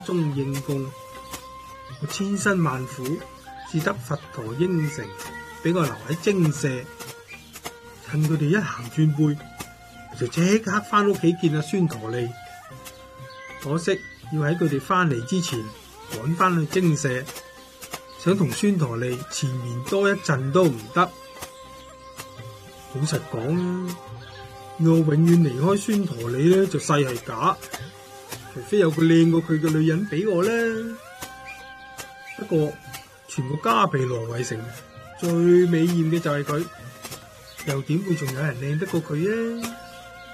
中應供，我千辛萬苦只得佛陀應承，俾我留喺精舍，趁佢哋一行轉背，就即刻翻屋企見阿孫陀利。可惜要喺佢哋翻嚟之前趕翻去精舍，想同孫陀利纏綿多一陣都唔得。老實講，要我永遠離開孫陀利咧，就勢係假，除非有個靚過佢嘅女人俾我咧。不過全個迦毗羅衛城最美艷嘅就係佢，又點會仲有人靚得過佢啊？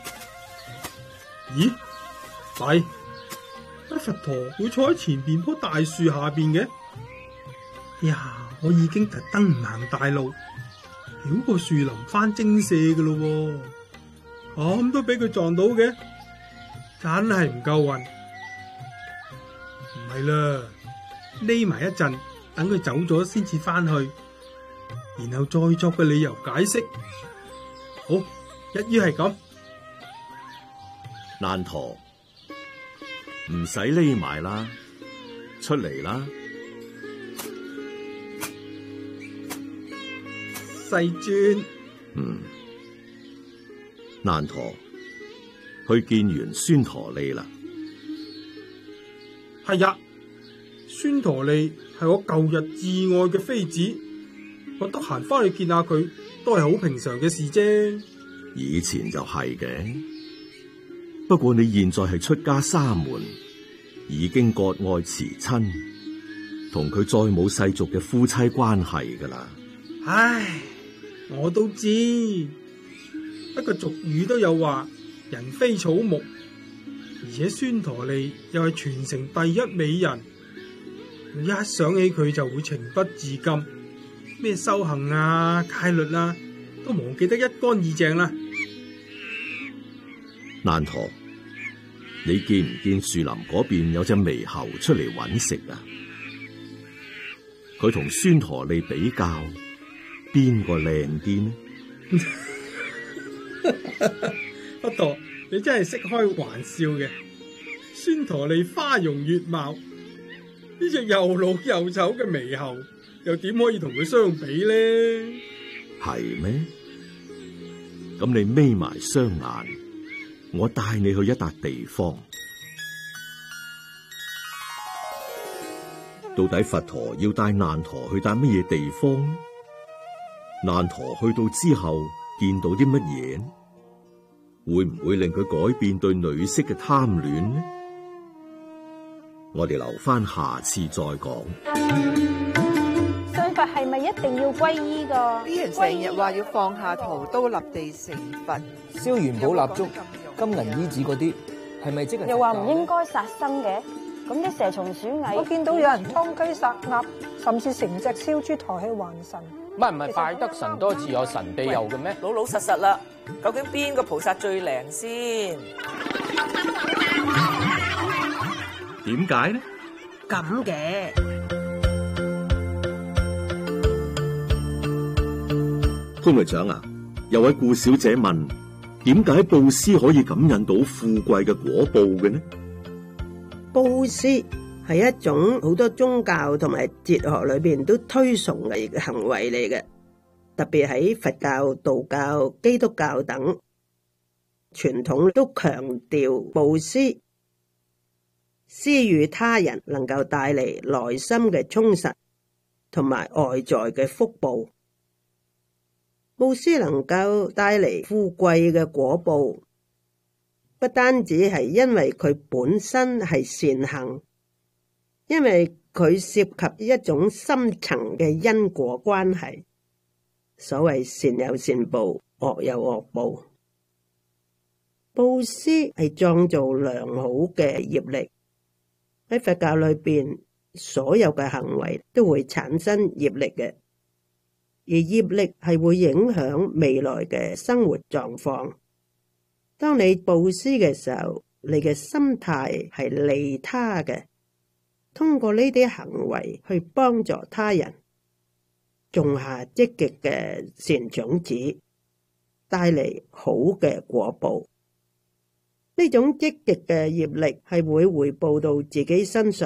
咦，係佛陀會坐喺前邊棵大樹下邊嘅？呀，我已經特登唔行大路，繞過樹林翻精舍嘅咯，咁都俾佢撞到嘅，真係唔夠運。唔係啦，匿埋一陣，等佢走咗先至翻去，然後再作個理由解釋。好，一於係咁。 難陀，唔使匿埋啦，出嚟啦！ 世尊， 難陀，去見完孫陀利啦。 係呀，孫陀利係我舊日至愛嘅妃子，我得閒翻去見下佢，都係好平常嘅事啫。 以前就係嘅。不過你現在係出家沙門，已經割愛辭親，同佢再冇世俗嘅夫妻關係噶啦。 唉，我都知，不過俗語都有話人非草木，而且孫陀利又係全城第一美人，我一想起佢就會情不自禁，咩修行啊、戒律啊，都忘記得一乾二淨啦。 難陀，你見唔見樹林嗰邊有隻獼猴出嚟揾食啊？佢同孫陀利比較，邊個靚啲呢？ 佛陀，你真係識開玩笑嘅。孫陀利花容月貌，呢隻又老又醜嘅獼猴，又點可以同佢相比呢？ 係咩？咁你眯埋雙眼，我帶你去一笪地方。到底佛陀要帶難陀去笪乜嘢地方呢？難陀去到之後見到啲乜嘢？會唔會令佢改變對女色嘅貪戀呢？我哋留翻下次再講。 信佛係咪一定要皈依㗎？ 啲人成日話要放下屠刀立地成佛， 燒元寶蠟燭、金銀衣紙嗰啲，係咪即係？ 又話唔應該殺生嘅，咁啲蛇蟲鼠蟻， 我見到有人劏雞殺鴨，甚至成隻燒豬抬去還神。 唔係拜得神多自有神庇佑嘅咩？ 老老實實啦，究竟邊個菩薩最靈先？ 點解呢？ 咁嘅潘會長啊，有位顧小姐問：點解布施可以感應到富貴嘅果報嘅呢？ 布施係一種好多宗教同埋哲學裏邊都推崇嘅行為嚟嘅，特別喺佛教、道教、基督教等傳統都強調布施，施予他人能夠帶嚟內心嘅充實同埋外在嘅福報。布施能夠帶嚟富貴嘅果報，不單止係因為佢本身係善行，因為佢涉及一種深層嘅因果關係。所謂善有善報，惡有惡報。布施係創造良好嘅業力。喺佛教裏邊，所有嘅行為都會產生業力嘅。而業力係會影響未來嘅生活狀況。當你布施嘅時候，你嘅心態係利他嘅，通過呢啲行為去幫助他人，種下積極嘅善種子，帶嚟好嘅果報。 呢種積極嘅業力係會回報到自己身上。